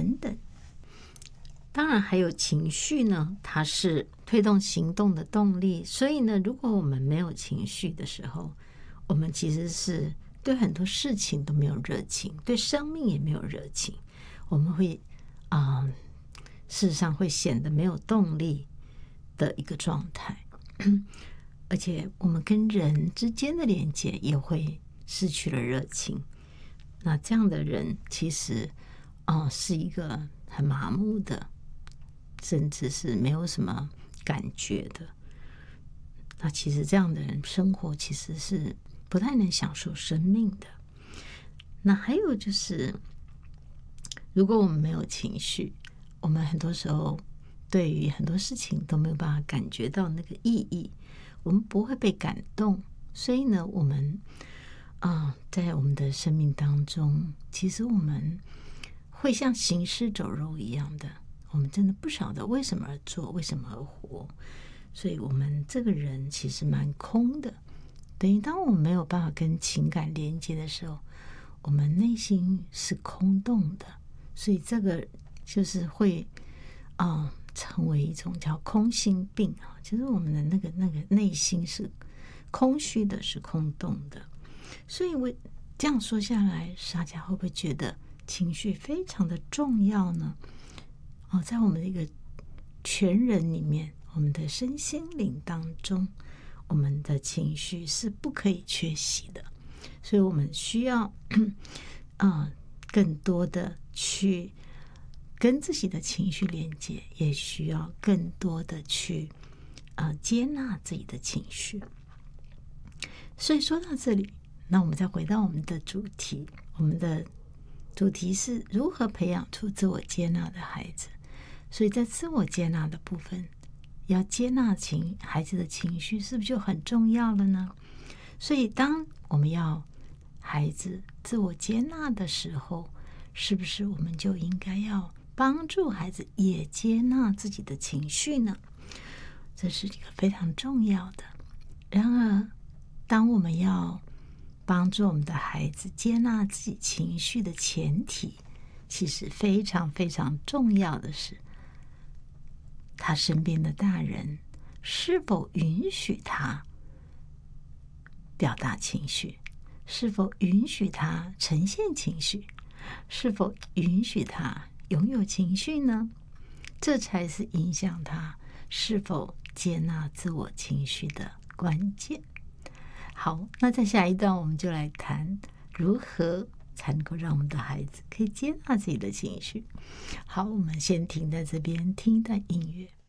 等等。当然还有情绪呢，它是推动行动的动力。所以呢，如果我们没有情绪的时候，我们其实是对很多事情都没有热情，对生命也没有热情，我们会事实上会显得没有动力的一个状态。而且我们跟人之间的连接也会失去了热情。那这样的人其实是一个很麻木的，甚至是没有什么感觉的。那其实这样的人生活其实是不太能享受生命的。那还有就是，如果我们没有情绪，我们很多时候对于很多事情都没有办法感觉到那个意义，我们不会被感动。所以呢，我们在我们的生命当中，其实我们会像行尸走肉一样的，我们真的不晓得为什么而做，为什么而活。所以我们这个人其实蛮空的，等于当我们没有办法跟情感连接的时候，我们内心是空洞的。所以这个就是会成为一种叫空心病啊，就是我们的那个内心是空虚的，是空洞的。所以我这样说下来，大家会不会觉得情绪非常的重要呢？在我们的一个全人里面，我们的身心灵当中，我们的情绪是不可以缺席的。所以我们需要更多的去跟自己的情绪连接，也需要更多的去接纳自己的情绪。所以说到这里，那我们再回到我们的主题，我们的主题是如何培养出自我接纳的孩子。所以在自我接纳的部分，要接纳孩子的情绪，是不是就很重要了呢？所以当我们要孩子自我接纳的时候，是不是我们就应该要帮助孩子也接纳自己的情绪呢？这是一个非常重要的。然而当我们要帮助我们的孩子接纳自己情绪的前提，其实非常非常重要的是，他身边的大人是否允许他表达情绪，是否允许他呈现情绪，是否允许他拥有情绪呢？这才是影响他是否接纳自我情绪的关键。好，那在下一段我们就来谈如何才能够让我们的孩子可以接纳自己的情绪。好，我们先停在这边，听一段音乐。